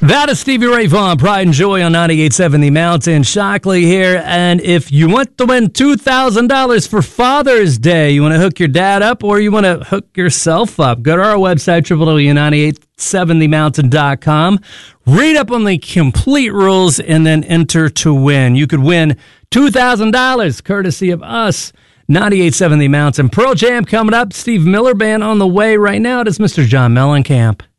That is Stevie Ray Vaughan, Pride and Joy on 98.7 The Mountain. Shockley here, and if you want to win $2,000 for Father's Day, you want to hook your dad up or you want to hook yourself up, go to our website, www.987themountain.com, read up on the complete rules, and then enter to win. You could win $2,000 courtesy of us, 98.7 The Mountain. Pearl Jam coming up, Steve Miller Band on the way. Right now, it is Mr. John Mellencamp.